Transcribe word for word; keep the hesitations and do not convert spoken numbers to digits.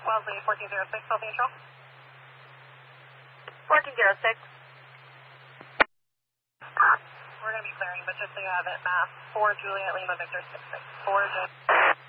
Wellesley, fourteen zero six, South Neutral. fourteen zero six. We're going to be clearing, but just so you have it, mass four Juliet Lima Victor six six. four J.